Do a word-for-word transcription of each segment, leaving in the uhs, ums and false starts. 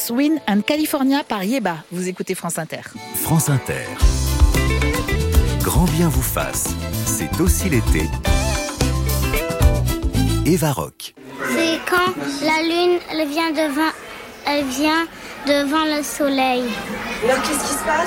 Earth, Wind and California par Yeba. Vous écoutez France Inter. France Inter. Grand bien vous fasse. C'est aussi l'été. Eva Rock. C'est quand la lune elle vient devant, elle vient devant le soleil. Et alors qu'est-ce qui se passe ?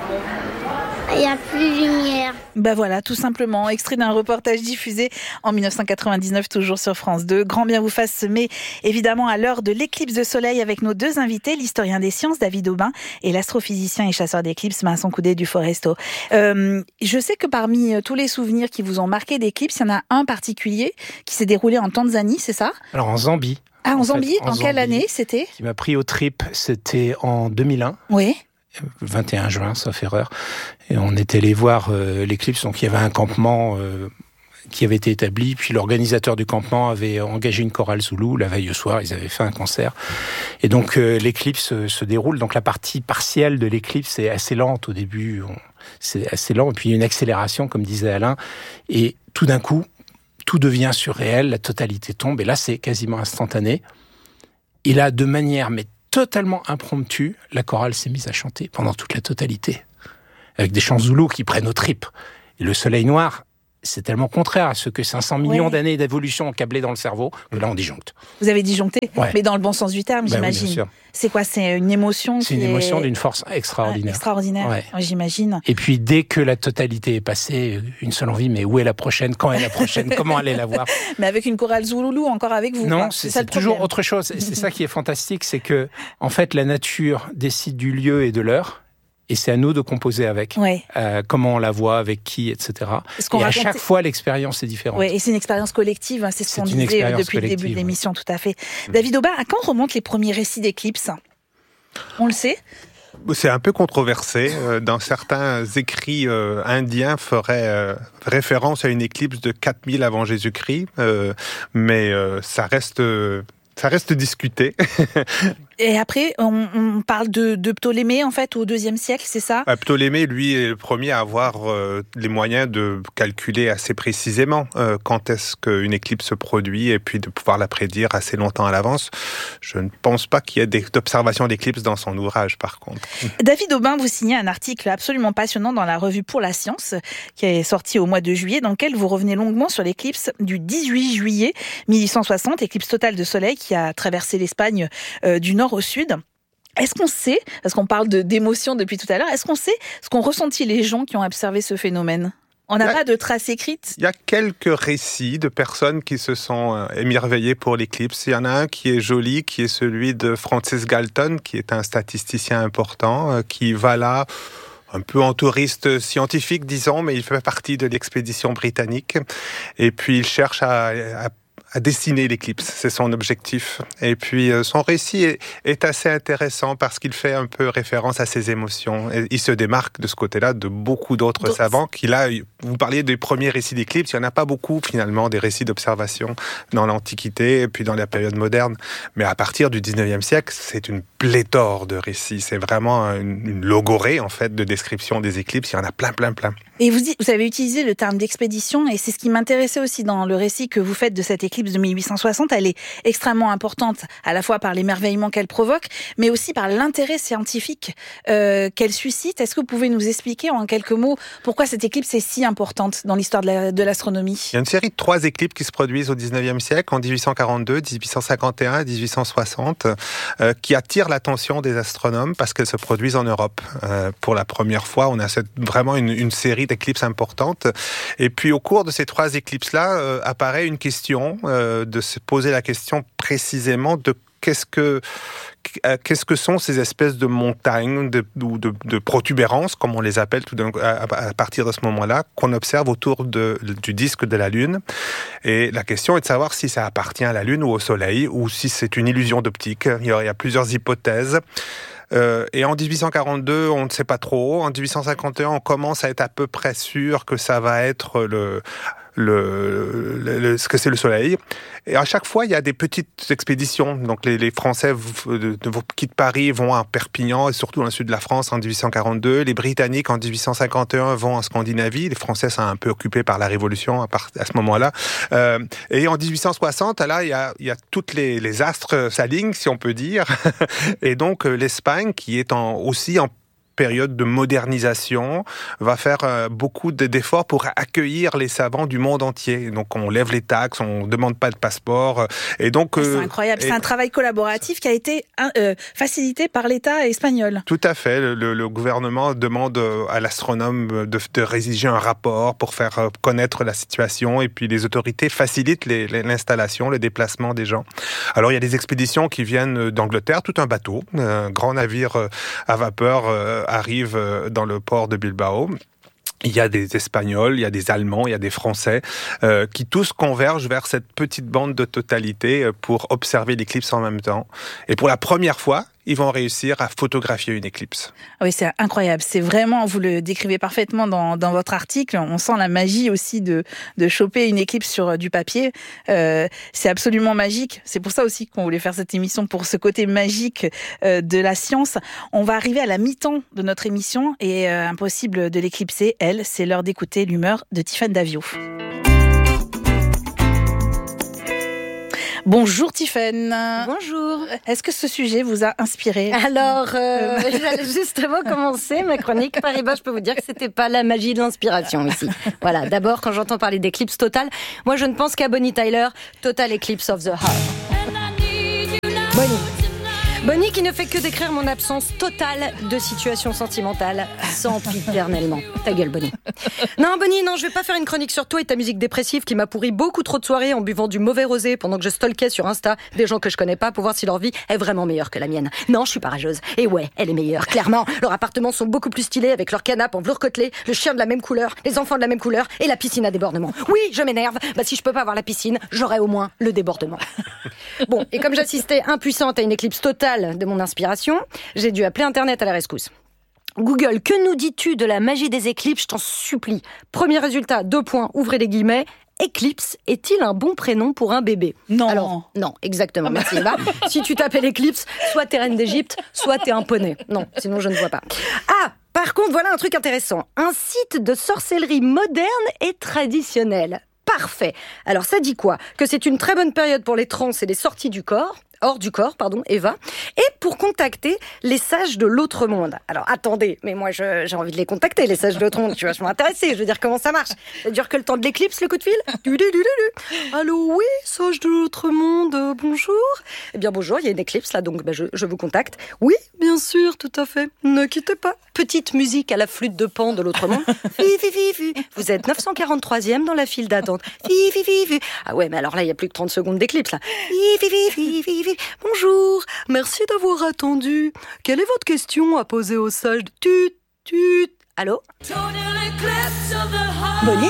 Il n'y a plus de lumière. Ben voilà, tout simplement, extrait d'un reportage diffusé en dix-neuf cent quatre-vingt-dix-neuf, toujours sur France deux. Grand bien vous fasse se met évidemment à l'heure de l'éclipse de soleil avec nos deux invités, l'historien des sciences David Aubin et l'astrophysicien et chasseur d'éclipses Vincent Coudet du Foresto. Euh, je sais que parmi tous les souvenirs qui vous ont marqué d'éclipses, il y en a un particulier qui s'est déroulé en Tanzanie, c'est ça ? Alors en Zambie. Ah, en, en Zambie, fait, en en quelle Zambie, année c'était ? Qui m'a pris au trip, c'était en deux mille un. Oui. vingt et un juin, sauf erreur. Et on est allé voir euh, l'éclipse. Donc il y avait un campement euh, qui avait été établi. Puis l'organisateur du campement avait engagé une chorale zoulou. La veille au soir, ils avaient fait un concert. Et donc euh, l'éclipse euh, se déroule. Donc la partie partielle de l'éclipse est assez lente au début. On... C'est assez lent. Et puis il y a une accélération, comme disait Alain. Et tout d'un coup, tout devient surréel. La totalité tombe. Et là, c'est quasiment instantané. Et là, de manière mais totalement impromptue, la chorale s'est mise à chanter pendant toute la totalité, avec des chants zoulous qui prennent aux tripes. Et le soleil noir, c'est tellement contraire à ce que cinq cents millions ouais. d'années d'évolution ont câblé dans le cerveau, que là on disjoncte. Vous avez disjoncté, ouais. mais dans le bon sens du terme, ben j'imagine. Oui, bien sûr. C'est quoi ? C'est une émotion C'est une qui émotion est... d'une force extraordinaire. Ah, extraordinaire, ouais. j'imagine. Et puis dès que la totalité est passée, une seule envie, mais où est la prochaine ? Quand est la prochaine ? Comment aller la voir ? Mais avec une chorale zouloulou encore avec vous. Non, quoi. c'est, c'est, ça c'est le toujours autre chose. Et c'est ça qui est fantastique, c'est que en fait la nature décide du lieu et de l'heure. Et c'est à nous de composer avec. Ouais. Euh, comment on la voit, avec qui, et cetera. Et raconte... à chaque fois, l'expérience est différente. Oui, et c'est une expérience collective. Hein, c'est ce c'est qu'on disait depuis le début de l'émission, tout à fait. Mmh. David Aubin, à quand remontent les premiers récits d'éclipses ? On le sait ? C'est un peu controversé. Dans certains écrits euh, indiens feraient euh, référence à une éclipse de quatre mille avant Jésus-Christ. Euh, mais euh, ça reste... Euh, Ça reste discuté. Et après, on, on parle de, de Ptolémée, en fait, au deuxième siècle, c'est ça ? Ptolémée, lui, est le premier à avoir euh, les moyens de calculer assez précisément euh, quand est-ce qu'une éclipse se produit et puis de pouvoir la prédire assez longtemps à l'avance. Je ne pense pas qu'il y ait des, d'observation d'éclipse dans son ouvrage, par contre. David Aubin, vous signez un article absolument passionnant dans la revue Pour la Science, qui est sorti au mois de juillet, dans lequel vous revenez longuement sur l'éclipse du dix-huit juillet mille huit cent soixante, éclipse totale de soleil qui a traversé l'Espagne euh, du nord au sud. Est-ce qu'on sait, parce qu'on parle de, d'émotion depuis tout à l'heure, est-ce qu'on sait ce qu'ont ressenti les gens qui ont observé ce phénomène ? On n'a pas de traces écrites ? Il y a quelques récits de personnes qui se sont émerveillées pour l'éclipse. Il y en a un qui est joli, qui est celui de Francis Galton, qui est un statisticien important, qui va là un peu en touriste scientifique, disons, mais il fait partie de l'expédition britannique. Et puis il cherche à, à à dessiner l'éclipse, c'est son objectif. Et puis euh, son récit est, est assez intéressant parce qu'il fait un peu référence à ses émotions. Et il se démarque de ce côté-là de beaucoup d'autres Donc, savants qui là, vous parliez des premiers récits d'éclipse, il n'y en a pas beaucoup finalement des récits d'observation dans l'Antiquité et puis dans la période moderne. Mais à partir du dix-neuvième siècle, c'est une pléthore de récits. C'est vraiment une, une logorée en fait de description des éclipses. Il y en a plein, plein, plein. Et vous, vous avez utilisé le terme d'expédition et c'est ce qui m'intéressait aussi dans le récit que vous faites de cette éclipse de mille huit cent soixante. Elle est extrêmement importante à la fois par l'émerveillement qu'elle provoque, mais aussi par l'intérêt scientifique euh, qu'elle suscite. Est-ce que vous pouvez nous expliquer en quelques mots pourquoi cette éclipse est si importante dans l'histoire de, la, de l'astronomie ? Il y a une série de trois éclipses qui se produisent au dix-neuvième siècle, en dix-huit cent quarante-deux, dix-huit cent cinquante et un et dix-huit cent soixante, euh, qui attirent l'attention des astronomes parce qu'elles se produisent en Europe. Euh, pour la première fois, on a cette, vraiment une, une série d'éclipses importantes. Et puis au cours de ces trois éclipses-là, euh, apparaît une question, euh, de se poser la question précisément de qu'est-ce que qu'est-ce que sont ces espèces de montagnes de, ou de, de protubérances, comme on les appelle tout d'un, à, à partir de ce moment-là, qu'on observe autour de, du disque de la Lune. Et la question est de savoir si ça appartient à la Lune ou au Soleil, ou si c'est une illusion d'optique. Il y a, il y a plusieurs hypothèses. Euh, et en dix-huit cent quarante-deux, on ne sait pas trop. En dix-huit cent cinquante et un, on commence à être à peu près sûr que ça va être le... le, le, le, ce que c'est le soleil. Et à chaque fois, il y a des petites expéditions. Donc les, les Français v- de, de, quittent Paris, vont à Perpignan, et surtout dans le sud de la France en dix-huit cent quarante-deux. Les Britanniques en dix-huit cent cinquante et un vont en Scandinavie. Les Français sont un peu occupés par la Révolution à, part, à ce moment-là. Euh, et en dix-huit cent soixante, là, il y a, il y a toutes les, les astres s'alignent, si on peut dire. Et donc l'Espagne, qui est en, aussi en période de modernisation, va faire euh, beaucoup d'efforts pour accueillir les savants du monde entier. Donc on lève les taxes, on ne demande pas de passeport. Et donc, euh, c'est incroyable, et... c'est un travail collaboratif qui a été euh, facilité par l'État espagnol. Tout à fait. Le, le gouvernement demande à l'astronome de, de rédiger un rapport pour faire connaître la situation, et puis les autorités facilitent les, les, l'installation, le déplacement des gens. Alors il y a des expéditions qui viennent d'Angleterre, tout un bateau, un grand navire à vapeur euh, arrive dans le port de Bilbao. Il y a des Espagnols, il y a des Allemands, il y a des Français euh, qui tous convergent vers cette petite bande de totalité pour observer l'éclipse en même temps. Et pour la première fois, ils vont réussir à photographier une éclipse. Oui, c'est incroyable. C'est vraiment, vous le décrivez parfaitement dans, dans votre article. On sent la magie aussi de, de choper une éclipse sur du papier. Euh, c'est absolument magique. C'est pour ça aussi qu'on voulait faire cette émission, pour ce côté magique euh, de la science. On va arriver à la mi-temps de notre émission et euh, impossible de l'éclipser. Elle, c'est l'heure d'écouter l'humeur de Tiffaine Davio. Bonjour Tiffaine. Bonjour. Est-ce que ce sujet vous a inspiré ? Alors, euh, j'allais justement commencer ma chronique par là-bas. Je peux vous dire que c'était pas la magie de l'inspiration ici. Voilà. D'abord, quand j'entends parler d'éclipse totale, moi je ne pense qu'à Bonnie Tyler, Total Eclipse of the Heart. Bonnie. Bonnie qui ne fait que décrire mon absence totale de situation sentimentale, sempiternellement. Ta gueule, Bonnie. Non, Bonnie, non, je vais pas faire une chronique sur toi et ta musique dépressive qui m'a pourri beaucoup trop de soirées en buvant du mauvais rosé pendant que je stalkais sur Insta des gens que je connais pas pour voir si leur vie est vraiment meilleure que la mienne. Non, je suis pas rageuse. Et ouais, elle est meilleure, clairement. Leurs appartements sont beaucoup plus stylés avec leur canapé en velours côtelé, le chien de la même couleur, les enfants de la même couleur et la piscine à débordement. Oui, je m'énerve. Bah, si je peux pas avoir la piscine, j'aurai au moins le débordement. Bon, et comme j'assistais impuissante à une éclipse totale de mon inspiration, j'ai dû appeler Internet à la rescousse. Google, que nous dis-tu de la magie des éclipses ? Je t'en supplie. Premier résultat, deux points, ouvrez les guillemets. Éclipse est-il un bon prénom pour un bébé ? Non. Alors, non, exactement. Merci Eva. Si tu t'appelles Éclipse, soit t'es reine d'Égypte, soit t'es un poney. Non, sinon je ne vois pas. Ah, par contre, voilà un truc intéressant. Un site de sorcellerie moderne et traditionnel. Parfait. Alors ça dit quoi ? Que c'est une très bonne période pour les trans et les sorties du corps. Hors du corps, pardon, Eva, et pour contacter les sages de l'autre monde. Alors, attendez, mais moi, je, j'ai envie de les contacter, les sages de l'autre monde. Je suis vachement intéressée, je veux dire, comment ça marche ? Ça dure que le temps de l'éclipse, le coup de fil ? du, du, du, du, du. Allô, oui, sage de l'autre monde, euh, bonjour ? Eh bien, bonjour, il y a une éclipse, là, donc bah, je, je vous contacte. Oui, bien sûr, tout à fait. Ne quittez pas. Petite musique à la flûte de Pan de l'autre monde. Fi, fi, fi, fi. Vous êtes neuf cent quarante-troisième dans la file d'attente. Fi, fi, fi, fi. Ah ouais, mais alors là, il y a plus que trente secondes d'éclipse, là. Fi, fi, fi, fi, fi, fi. Bonjour, merci d'avoir attendu. Quelle est votre question à poser au sage ? Tut, tut. Allô ? Bonnie ?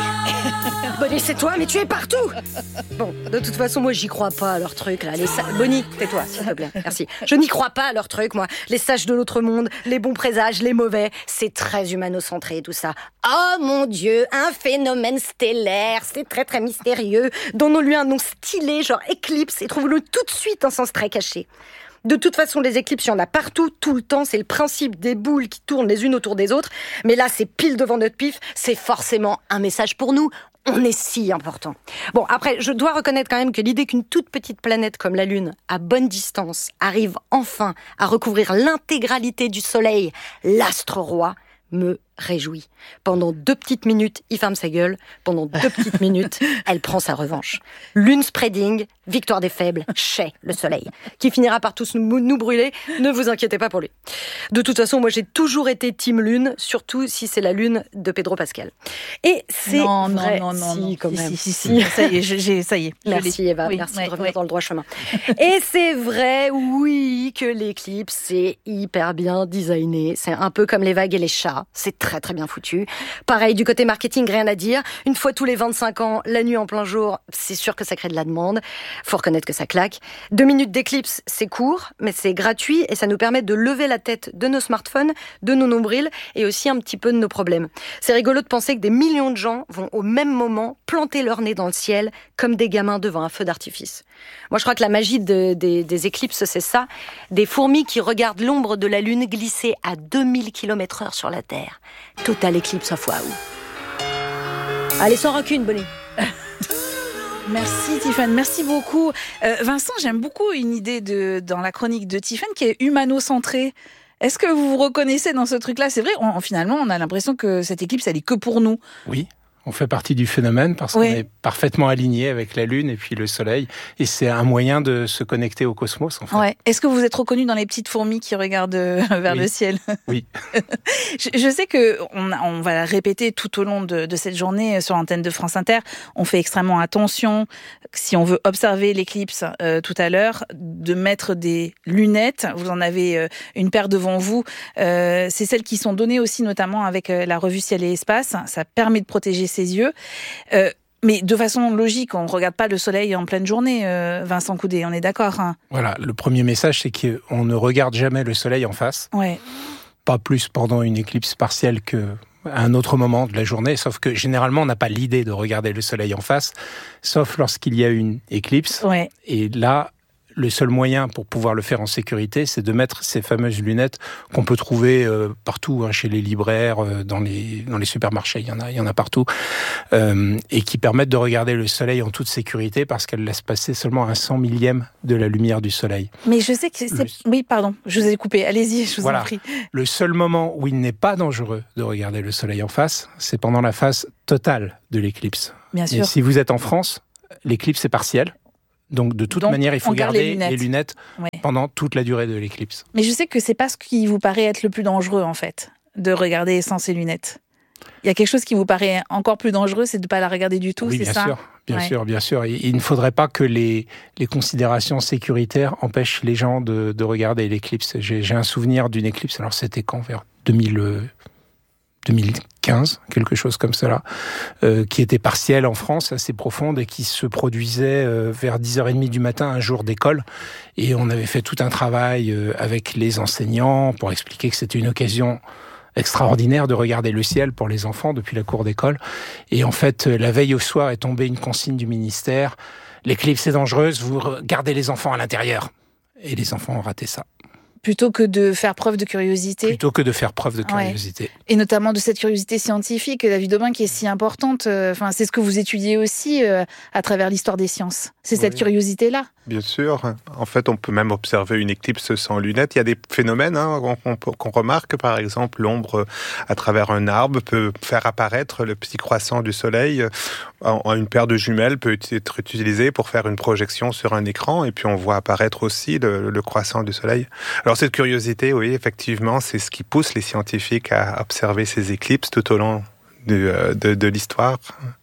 Bonnie, c'est toi, mais tu es partout. Bon, de toute façon, moi, j'y crois pas à leur truc, là. Les sa... Bonnie, tais-toi, s'il te plaît. Merci. Je n'y crois pas à leur truc, moi. Les sages de l'autre monde, les bons présages, les mauvais. C'est très humano-centré, tout ça. Oh, mon Dieu, un phénomène stellaire. C'est très, très mystérieux. Donnons-lui un nom stylé, genre éclipse, et trouvons-le tout de suite un sens très caché. De toute façon, les éclipses, il y en a partout, tout le temps. C'est le principe des boules qui tournent les unes autour des autres. Mais là, c'est pile devant notre pif. C'est forcément un message pour nous. On est si important. Bon, après, je dois reconnaître quand même que l'idée qu'une toute petite planète comme la Lune, à bonne distance, arrive enfin à recouvrir l'intégralité du Soleil, l'astre roi, me réjouit. Pendant deux petites minutes, il ferme sa gueule. Pendant deux petites minutes, elle prend sa revanche. Lune spreading, victoire des faibles, chez le soleil, qui finira par tous nous, nous brûler. Ne vous inquiétez pas pour lui. De toute façon, moi, j'ai toujours été team Lune, surtout si c'est la Lune de Pedro Pascal. Et c'est non, vrai. Non, non, non, si, non. quand si, même. Si, si, si. Ça y est, je, j'ai, ça y est. Merci Eva, oui, merci ouais, de revenir ouais. dans le droit chemin. Et c'est vrai, oui, que l'éclipse, c'est hyper bien designé. C'est un peu comme les vagues et les chats. C'est très très très bien foutu. Pareil, du côté marketing, rien à dire. Une fois tous les vingt-cinq ans, la nuit en plein jour, c'est sûr que ça crée de la demande. Faut reconnaître que ça claque. Deux minutes d'éclipse, c'est court, mais c'est gratuit et ça nous permet de lever la tête de nos smartphones, de nos nombrils et aussi un petit peu de nos problèmes. C'est rigolo de penser que des millions de gens vont au même moment planter leur nez dans le ciel comme des gamins devant un feu d'artifice. Moi, je crois que la magie de, des, des éclipses, c'est ça. Des fourmis qui regardent l'ombre de la Lune glisser à deux mille kilomètres heure sur la Terre. Total eclipse of wow. Allez, sans rancune, Bonnie. Merci Tiffany, merci beaucoup. Euh, Vincent, j'aime beaucoup une idée de, dans la chronique de Tiffany qui est humano-centrée. Est-ce que vous vous reconnaissez dans ce truc-là ? C'est vrai, on, finalement, on a l'impression que cette éclipse, elle est que pour nous. Oui. On fait partie du phénomène parce oui. qu'on est parfaitement aligné avec la Lune et puis le Soleil. Et c'est un moyen de se connecter au cosmos, en fait. Ouais. Est-ce que vous êtes reconnu dans les petites fourmis qui regardent vers oui. le ciel ? Oui. je, je sais qu'on on va répéter tout au long de, de cette journée sur l'antenne de France Inter. On fait extrêmement attention, si on veut observer l'éclipse euh, tout à l'heure, de mettre des lunettes. Vous en avez euh, une paire devant vous. Euh, c'est celles qui sont données aussi, notamment avec euh, la revue Ciel et Espace. Ça permet de protéger ses yeux. Euh, mais de façon logique, on ne regarde pas le soleil en pleine journée, euh, Vincent Coudet, on est d'accord, hein ? Voilà, le premier message, c'est qu'on ne regarde jamais le soleil en face. Ouais. Pas plus pendant une éclipse partielle qu'à un autre moment de la journée, sauf que généralement, on n'a pas l'idée de regarder le soleil en face, sauf lorsqu'il y a une éclipse. Ouais. Et là, le seul moyen pour pouvoir le faire en sécurité, c'est de mettre ces fameuses lunettes qu'on peut trouver euh, partout, hein, chez les libraires, euh, dans les dans les supermarchés, il y en a, il y en a partout, euh, et qui permettent de regarder le soleil en toute sécurité parce qu'elles laissent passer seulement un cent millième de la lumière du soleil. Mais je sais que c'est... Le... Oui, pardon, je vous ai coupé. Allez-y, je vous voilà. en prie. Le seul moment où il n'est pas dangereux de regarder le soleil en face, c'est pendant la phase totale de l'éclipse. Bien sûr. Et si vous êtes en France, l'éclipse est partielle. Donc, de toute Donc, manière, il faut garder les lunettes, les lunettes ouais. pendant toute la durée de l'éclipse. Mais je sais que c'est pas ce qui vous paraît être le plus dangereux, en fait, de regarder sans ces lunettes. Il y a quelque chose qui vous paraît encore plus dangereux, c'est de ne pas la regarder du tout, oui, c'est bien ça ? sûr, bien ouais. sûr, bien sûr. Il, il ne faudrait pas que les, les considérations sécuritaires empêchent les gens de, de regarder l'éclipse. J'ai, j'ai un souvenir d'une éclipse, alors c'était quand, vers deux mille, deux mille quinze, quelque chose comme cela, euh, qui était partielle en France, assez profonde, et qui se produisait euh, vers dix heures trente du matin, un jour d'école. Et on avait fait tout un travail euh, avec les enseignants pour expliquer que c'était une occasion extraordinaire de regarder le ciel pour les enfants depuis la cour d'école. Et en fait, la veille au soir est tombée une consigne du ministère. L'éclipse est dangereuse, vous gardez les enfants à l'intérieur. Et les enfants ont raté ça. Plutôt que de faire preuve de curiosité. Plutôt que de faire preuve de curiosité. Ouais. Et notamment de cette curiosité scientifique, David Aubin, qui est si importante. Enfin, c'est ce que vous étudiez aussi euh, à travers l'histoire des sciences. C'est oui. cette curiosité-là. Bien sûr. En fait, on peut même observer une éclipse sans lunettes. Il y a des phénomènes hein, qu'on, qu'on remarque. Par exemple, l'ombre à travers un arbre peut faire apparaître le petit croissant du soleil. Une paire de jumelles peut être utilisée pour faire une projection sur un écran. Et puis, on voit apparaître aussi le, le croissant du soleil. Alors, cette curiosité, oui, effectivement, c'est ce qui pousse les scientifiques à observer ces éclipses tout au long de, de, de l'histoire.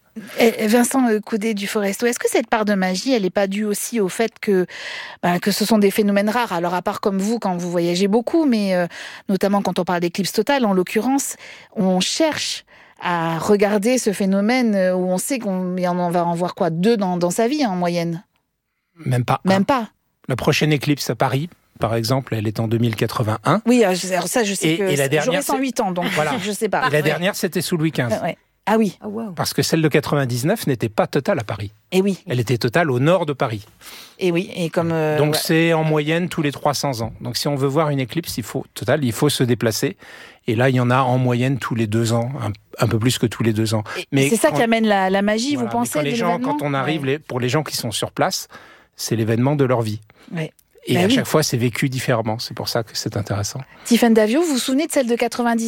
Et Vincent Coudet du Foresto, est-ce que cette part de magie, elle n'est pas due aussi au fait que, bah, que ce sont des phénomènes rares ? Alors, à part comme vous, quand vous voyagez beaucoup, mais euh, notamment quand on parle d'éclipse totale, en l'occurrence, on cherche à regarder ce phénomène où on sait qu'on on va en voir quoi, deux dans, dans sa vie, en moyenne ? Même pas. Même pas. La prochaine éclipse à Paris, par exemple, elle est en deux mille quatre-vingt-un. Oui, alors ça, je sais et, que et la dernière, j'aurais cent huit ans, donc voilà. je sais pas. Et la dernière, c'était sous Louis quinze. Ouais. Ah oui. Oh, wow. Parce que celle de quatre-vingt-dix-neuf n'était pas totale à Paris. Et oui. Elle était totale au nord de Paris. Et oui, et comme... Euh, Donc ouais. c'est en moyenne tous les trois cents ans. Donc si on veut voir une éclipse, il faut, totale, il faut se déplacer. Et là, il y en a en moyenne tous les deux ans, un, un peu plus que tous les deux ans. Et mais c'est ça quand, qui amène la, la magie, voilà, vous pensez, quand, les gens, quand on arrive, ouais. les, pour les gens qui sont sur place, c'est l'événement de leur vie. Ouais. Et bah à oui. chaque fois, c'est vécu différemment. C'est pour ça que c'est intéressant. Tiffany Davio, vous vous souvenez de celle de quatre-vingt-dix-neuf ?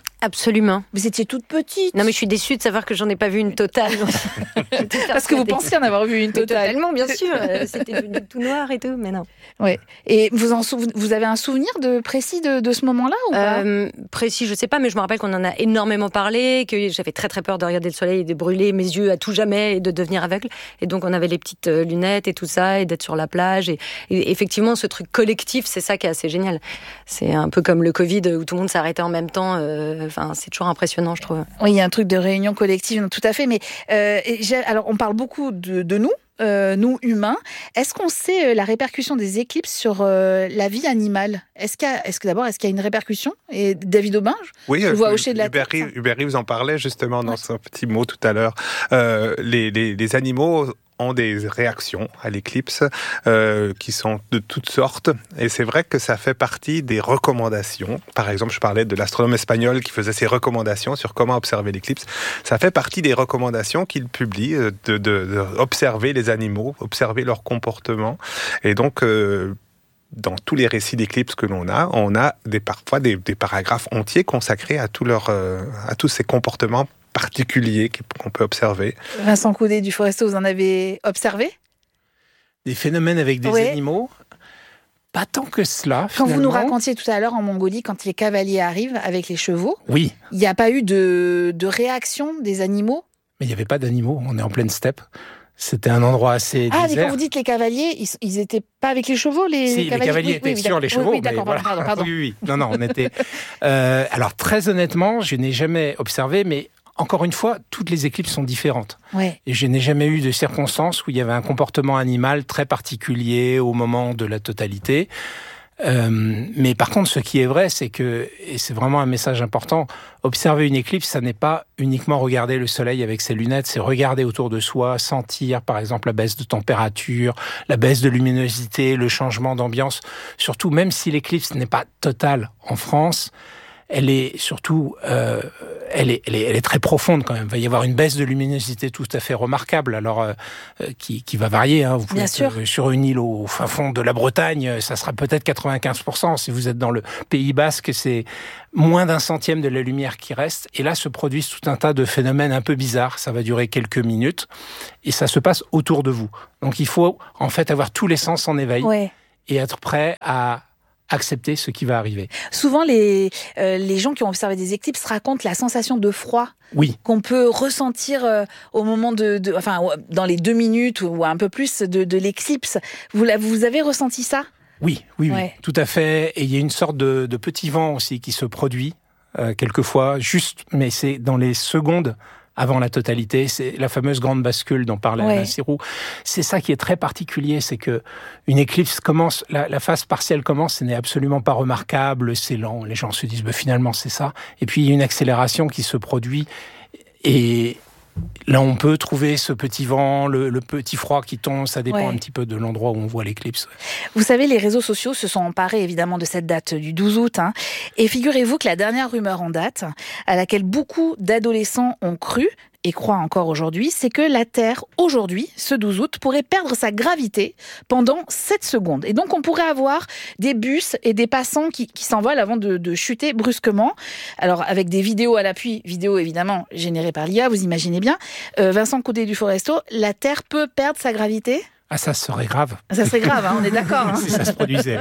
Absolument. Vous étiez toute petite. Non, mais je suis déçue de savoir que j'en ai pas vu une totale. Parce que vous pensiez en avoir vu une totale. Totalement, bien sûr. C'était tout noir et tout, mais non. Ouais. Et vous, en sou... vous avez un souvenir de précis de, de ce moment-là ou pas ? euh, Précis, je sais pas, mais je me rappelle qu'on en a énormément parlé, que j'avais très très peur de regarder le soleil et de brûler mes yeux à tout jamais et de devenir aveugle. Et donc on avait les petites lunettes et tout ça, et d'être sur la plage. Et, et effectivement, ce truc collectif, c'est ça qui est assez génial. C'est un peu comme le Covid où tout le monde s'arrêtait en même temps. Euh, Enfin, c'est toujours impressionnant, je trouve. Oui, il y a un truc de réunion collective, tout à fait. Mais euh, alors, on parle beaucoup de, de nous. Euh, nous, humains. Est-ce qu'on sait euh, la répercussion des éclipses sur euh, la vie animale ? Est-ce, qu'il y a, est-ce que d'abord, est-ce qu'il y a une répercussion ? Et David Aubin, oui, je euh, le vois hocher de la Hubert tête. Reeves, Hubert Reeves en parlait justement dans ouais. son petit mot tout à l'heure. Euh, les, les, les animaux ont des réactions à l'éclipse euh, qui sont de toutes sortes. Et c'est vrai que ça fait partie des recommandations. Par exemple, je parlais de l'astronome espagnol qui faisait ses recommandations sur comment observer l'éclipse. Ça fait partie des recommandations qu'il publie, de, de, de observer les animaux, observer leur comportement. Et donc, euh, dans tous les récits d'éclipse que l'on a, on a des, parfois des, des paragraphes entiers consacrés à, tout leur, euh, à tous ces comportements particuliers qu'on peut observer. Vincent Coudet du Foresto, vous en avez observé ? Des phénomènes avec des oui. animaux ? Pas tant que cela, Quand finalement. vous nous racontiez tout à l'heure en Mongolie, quand les cavaliers arrivent avec les chevaux, oui. il n'y a pas eu de, de réaction des animaux ? Mais il n'y avait pas d'animaux, on est en pleine steppe. C'était un endroit assez ah, désert. Ah, mais quand vous dites les cavaliers, ils, ils étaient pas avec les chevaux, les, si, les cavaliers, les cavaliers oui, étaient oui, sur oui, les chevaux. Oui, oui d'accord, mais pardon, voilà. pardon. Oui, oui. Non, non, on était... euh, alors, très honnêtement, je n'ai jamais observé, mais encore une fois, toutes les éclipses sont différentes. Ouais. Et je n'ai jamais eu de circonstances où il y avait un comportement animal très particulier au moment de la totalité. Euh, mais par contre, ce qui est vrai, c'est que, et c'est vraiment un message important, observer une éclipse, ça n'est pas uniquement regarder le soleil avec ses lunettes, c'est regarder autour de soi, sentir par exemple la baisse de température, la baisse de luminosité, le changement d'ambiance. Surtout, même si l'éclipse n'est pas totale en France, elle est surtout, euh, elle est, elle est, elle est très profonde quand même. Il va y avoir une baisse de luminosité tout à fait remarquable, alors euh, qui, qui va varier. Hein. Vous pouvez Bien être sûr. sur une île au fin fond de la Bretagne, ça sera peut-être quatre-vingt-quinze pour cent. Si vous êtes dans le Pays Basque, c'est moins d'un centième de la lumière qui reste. Et là se produisent tout un tas de phénomènes un peu bizarres. Ça va durer quelques minutes et ça se passe autour de vous. Donc il faut en fait avoir tous les sens en éveil ouais. et être prêt à accepter ce qui va arriver. Souvent, les, euh, les gens qui ont observé des éclipses racontent la sensation de froid oui. qu'on peut ressentir euh, au moment de, de... Enfin, dans les deux minutes ou un peu plus de, de l'éclipse. Vous, vous avez ressenti ça ? Oui, oui, ouais. oui, tout à fait. Et il y a une sorte de, de petit vent aussi qui se produit, euh, quelquefois, juste, mais c'est dans les secondes avant la totalité, c'est la fameuse grande bascule dont parlait ouais. Alain Sirou. C'est ça qui est très particulier, c'est que une éclipse commence, la, la phase partielle commence, ce n'est absolument pas remarquable, c'est lent, les gens se disent bah, finalement c'est ça. Et puis il y a une accélération qui se produit et là on peut trouver ce petit vent, le, le petit froid qui tombe, ça dépend ouais. un petit peu de l'endroit où on voit l'éclipse. Vous savez, les réseaux sociaux se sont emparés évidemment de cette date du douze août. Hein, et figurez-vous que la dernière rumeur en date, à laquelle beaucoup d'adolescents ont cru, et croient encore aujourd'hui, c'est que la Terre, aujourd'hui, ce douze août, pourrait perdre sa gravité pendant sept secondes. Et donc, on pourrait avoir des bus et des passants qui, qui s'envolent avant de, de chuter brusquement. Alors, avec des vidéos à l'appui, vidéos évidemment générées par l'I A, vous imaginez bien. Euh, Vincent Coudet du Foresto, la Terre peut perdre sa gravité ? Ah, ça serait grave. Ça serait grave, hein, on est d'accord. Hein. Si ça se produisait.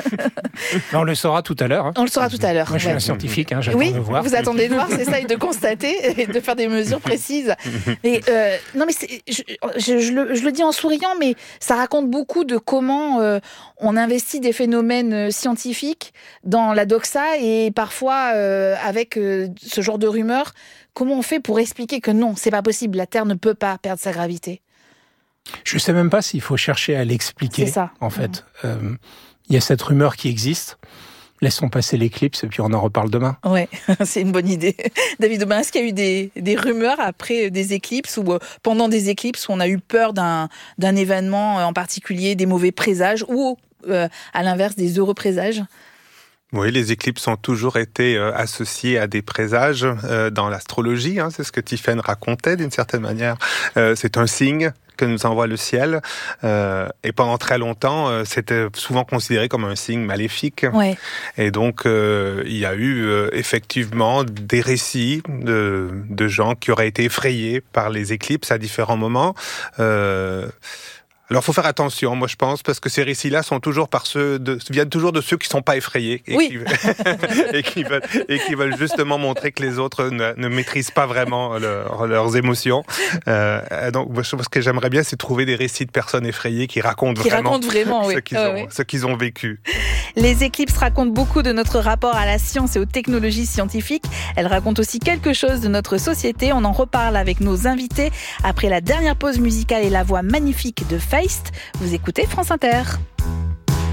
Mais on le saura tout à l'heure. Hein. On le saura tout à l'heure. Moi, je suis ouais. un scientifique, hein, j'attends oui, de voir. Vous attendez de voir, c'est ça, et de constater, et de faire des mesures précises. Et, euh, non, mais c'est, je, je, je, le, je le dis en souriant, mais ça raconte beaucoup de comment euh, on investit des phénomènes scientifiques dans la doxa, et parfois, euh, avec euh, ce genre de rumeurs, comment on fait pour expliquer que non, c'est pas possible, la Terre ne peut pas perdre sa gravité ? Je ne sais même pas s'il faut chercher à l'expliquer, c'est ça. en fait. Il mmh. euh, y a cette rumeur qui existe. Laissons passer l'éclipse et puis on en reparle demain. Ouais, c'est une bonne idée. David Aubin, est-ce qu'il y a eu des, des rumeurs après des éclipses ou pendant des éclipses où on a eu peur d'un, d'un événement en particulier, des mauvais présages ou euh, à l'inverse des heureux présages ? Oui, les éclipses ont toujours été euh, associées à des présages euh, dans l'astrologie. Hein, c'est ce que Tiphaine racontait d'une certaine manière. Euh, c'est un signe que nous envoie le ciel. Euh, et pendant très longtemps, euh, c'était souvent considéré comme un signe maléfique. Ouais. Et donc, euh, il y a eu euh, effectivement des récits de, de gens qui auraient été effrayés par les éclipses à différents moments. Euh, Alors, il faut faire attention, moi, je pense, parce que ces récits-là sont toujours par ceux de, viennent toujours de ceux qui ne sont pas effrayés et, oui. qui, et, qui veulent, et qui veulent justement montrer que les autres ne, ne maîtrisent pas vraiment leur, leurs émotions. Euh, donc, moi, ce que j'aimerais bien, c'est trouver des récits de personnes effrayées qui racontent qui vraiment, racontent vraiment oui. ce, qu'ils ah, ont, oui. ce qu'ils ont vécu. Les éclipses racontent beaucoup de notre rapport à la science et aux technologies scientifiques. Elles racontent aussi quelque chose de notre société. On en reparle avec nos invités après la dernière pause musicale et la voix magnifique de Feist. Vous écoutez France Inter.